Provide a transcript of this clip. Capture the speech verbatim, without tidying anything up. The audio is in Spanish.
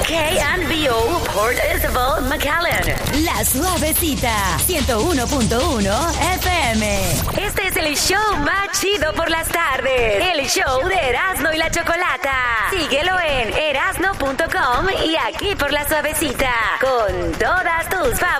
K and B O, Port Isabel, McAllen. La Suavecita, ciento uno punto uno F M. Este es el show más chido por las tardes. El show de Erasmo y la Chocolata. Síguelo en erasno punto com y aquí por La Suavecita. Con todas tus favoritas.